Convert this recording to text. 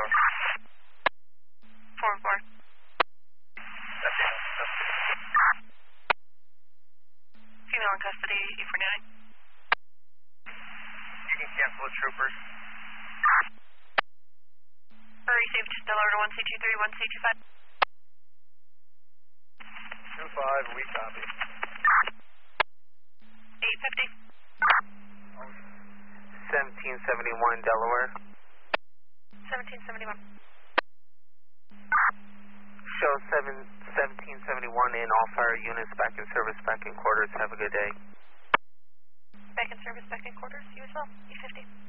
4-4. Female in custody, E49. You can cancel the troopers. Received Delaware to 1C23, 1C25. 2-5, we copy. 850. 1771 Delaware. 1771. Show 1771 in, all fire units back in service, back in quarters. Have a good day. Back in service, back in quarters. You as well. E50.